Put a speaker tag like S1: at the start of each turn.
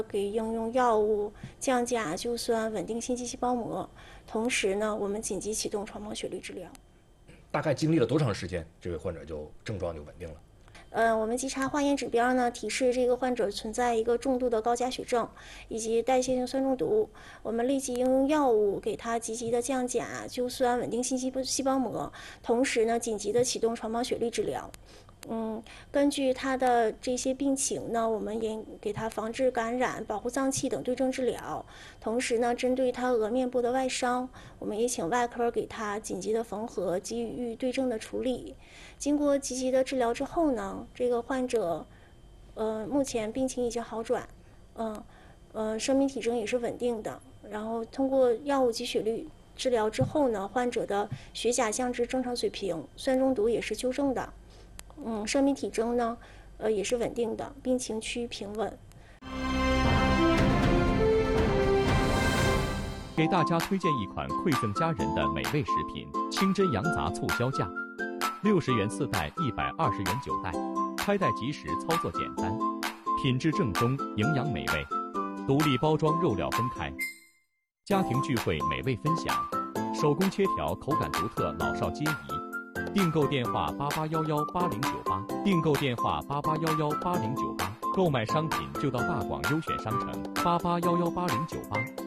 S1: 给应用药物降解亚硝酸，稳定心肌细胞膜。同时呢，我们紧急启动床旁血滤治疗。
S2: 大概经历了多长时间，这位患者症状就稳定了？
S1: 我们稽查化验指标呢，提示这个患者存在一个重度的高钾血症以及代谢性酸中毒。我们立即应用药物给他积极的降钾溴酸，稳定心肌细胞膜，同时呢，紧急的启动床旁血滤治疗。根据他的这些病情呢，我们也给他防治感染、保护脏器等对症治疗。同时呢，针对他额面部的外伤，我们也请外科给他紧急的缝合，给予对症的处理。经过积极的治疗之后呢，这个患者，目前病情已经好转，生命体征也是稳定的。然后通过药物及血滤治疗之后呢，患者的血钾降至正常水平，酸中毒也是纠正的。生命体征呢，也是稳定的，病情趋于平稳。
S3: 给大家推荐一款馈赠家人的美味食品——清真羊杂促销价，60元4袋，120元9袋，开袋即食，操作简单，品质正宗，营养美味，独立包装，肉料分开，家庭聚会美味分享，手工切条，口感独特，老少皆宜。订购电话88118098，订购电话88118098，购买商品就到大广优选商城88118098。